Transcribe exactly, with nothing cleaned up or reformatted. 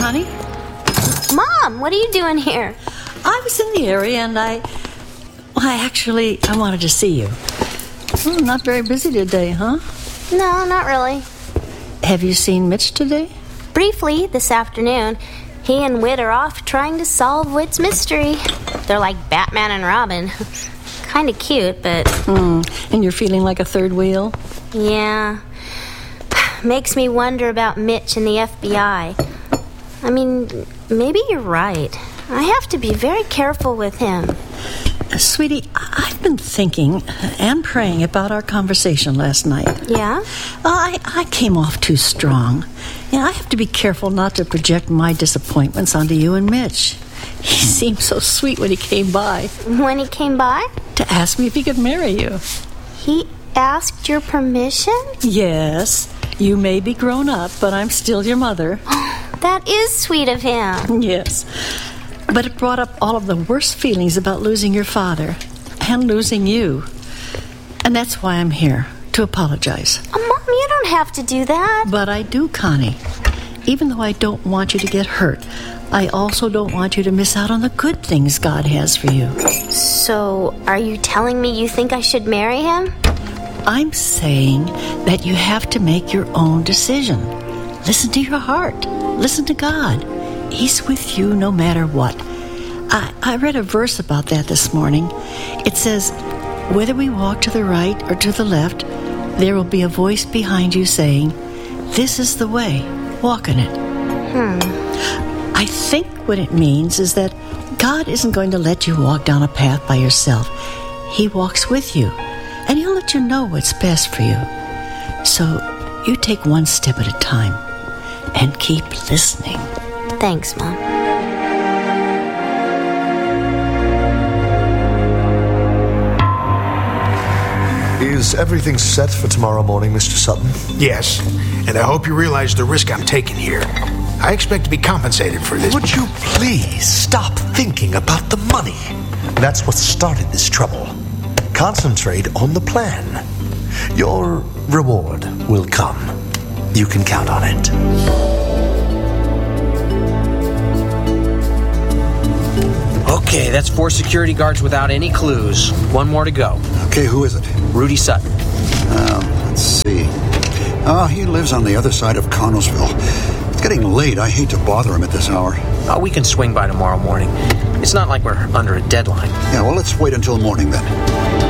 Connie? Mom, what are you doing here? I was in the area and I... Well, I actually, I wanted to see you. Oh, not very busy today, huh? No, not really. Have you seen Mitch today? Briefly, this afternoon. He and Whit are off trying to solve Whit's mystery. They're like Batman and Robin. Kind of cute, but... Mm, and you're feeling like a third wheel? Yeah. Makes me wonder about Mitch and the F B I. I mean, maybe you're right. I have to be very careful with him. Uh, sweetie, I've been thinking and praying about our conversation last night. Yeah? Uh, I, I came off too strong. You know, I have to be careful not to project my disappointments onto you and Mitch. He seemed so sweet when he came by. When he came by? To ask me if he could marry you. He asked your permission? Yes. You may be grown up, but I'm still your mother. That is sweet of him. Yes. But it brought up all of the worst feelings about losing your father and losing you. And that's why I'm here, to apologize. Oh, Mom, you don't have to do that. But I do, Connie. Even though I don't want you to get hurt, I also don't want you to miss out on the good things God has for you. So, are you telling me you think I should marry him? I'm saying that you have to make your own decision. Listen to your heart. Listen to God. He's with you no matter what. I, I read a verse about that this morning. It says, whether we walk to the right or to the left, there will be a voice behind you saying, this is the way, walk in it. Hmm. I think what it means is that God isn't going to let you walk down a path by yourself. He walks with you, and He'll let you know what's best for you. So you take one step at a time and keep listening. Thanks, Mom. Is everything set for tomorrow morning, Mister Sutton? Yes, and I hope you realize the risk I'm taking here. I expect to be compensated for this. Would you please stop thinking about the money? That's what started this trouble. Concentrate on the plan. Your reward will come. You can count on it. Okay, that's four security guards without any clues. One more to go. Okay, who is it? Rudy Sutton. Uh, let's see. Oh, he lives on the other side of Connellsville. It's getting late. I hate to bother him at this hour. Oh, we can swing by tomorrow morning. It's not like we're under a deadline. Yeah, well, let's wait until morning then.